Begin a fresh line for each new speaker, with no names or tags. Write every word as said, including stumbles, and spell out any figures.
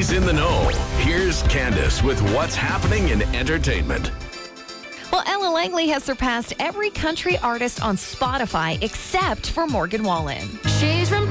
She's in the know. Here's Candace with what's happening in entertainment.
Well, Ella Langley has surpassed every country artist on Spotify except for Morgan Wallen.
She's from